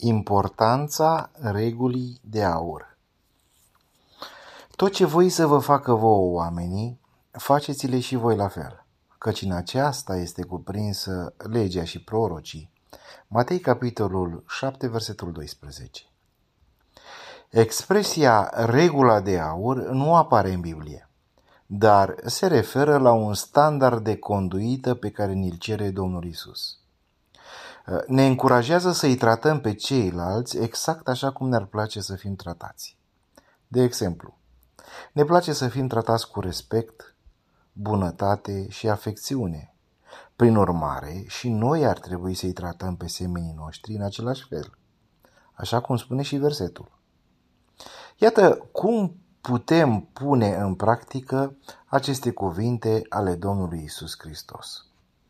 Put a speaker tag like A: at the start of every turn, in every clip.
A: Importanța regulii de aur. Tot ce voi să vă facă vouă oamenii, faceți-le și voi la fel, căci în aceasta este cuprinsă legea și prorocii. Matei, capitolul 7, versetul 12. Expresia regula de aur nu apare în Biblie, dar se referă la un standard de conduită pe care ni-l cere Domnul Isus. Ne încurajează să-i tratăm pe ceilalți exact așa cum ne-ar place să fim tratați. De exemplu, ne place să fim tratați cu respect, bunătate și afecțiune. Prin urmare, și noi ar trebui să-i tratăm pe semenii noștri în același fel, așa cum spune și versetul. Iată cum putem pune în practică aceste cuvinte ale Domnului Isus Hristos.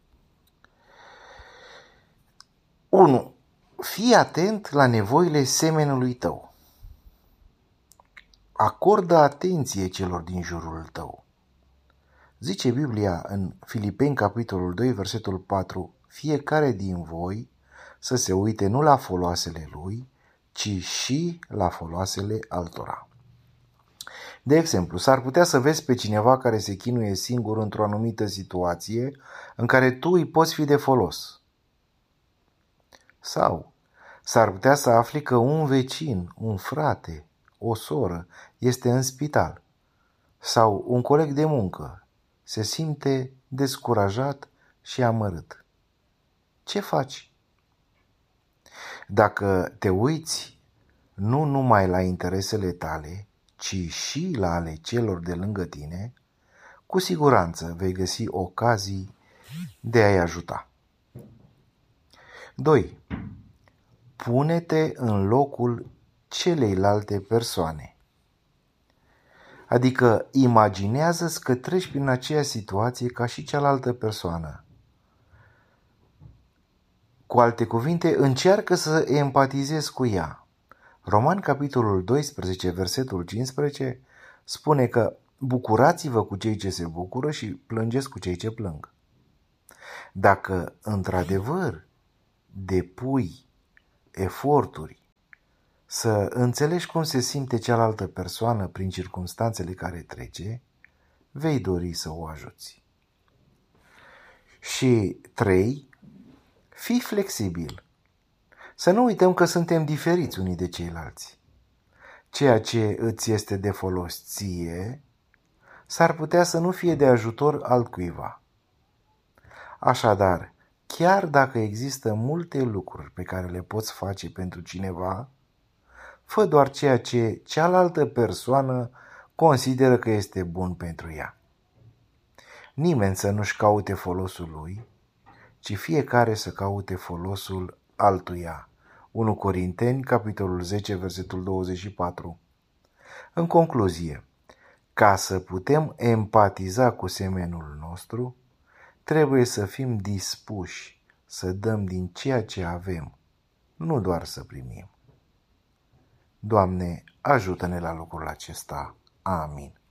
A: 1. Fii atent la nevoile semenului tău. Acordă atenție celor din jurul tău. Zice Biblia în Filipeni, capitolul 2, versetul 4, fiecare din voi să se uite nu la foloasele lui, ci și la foloasele altora. De exemplu, s-ar putea să vezi pe cineva care se chinuie singur într-o anumită situație în care tu îi poți fi de folos. Sau s-ar putea să afli că un vecin, un frate, o soră este în spital. Sau un coleg de muncă se simte descurajat și amărât. Ce faci? Dacă te uiți nu numai la interesele tale, ci și la ale celor de lângă tine, cu siguranță vei găsi ocazii de a-i ajuta. 2. Pune-te în locul celeilalte persoane. Adică imaginează-ți că treci prin aceeași situație ca și cealaltă persoană. Cu alte cuvinte, încearcă să empatizezi cu ea. Roman, capitolul 12, versetul 15, spune că bucurați-vă cu cei ce se bucură și plângeți cu cei ce plâng. Dacă într-adevăr depui eforturi să înțelegi cum se simte cealaltă persoană prin circumstanțele care trece, vei dori să o ajuți. Și 3. Fii flexibil. Să nu uităm că suntem diferiți unii de ceilalți. Ceea ce îți este de folos ție s-ar putea să nu fie de ajutor altcuiva. Așadar, chiar dacă există multe lucruri pe care le poți face pentru cineva, fă doar ceea ce cealaltă persoană consideră că este bun pentru ea. Nimeni să nu-și caute folosul lui, ci fiecare să caute folosul altuia. 1 Corinteni, capitolul 10, versetul 24. În concluzie, ca să putem empatiza cu semenul nostru, trebuie să fim dispuși să dăm din ceea ce avem, nu doar să primim. Doamne, ajută-ne la lucrul acesta. Amin.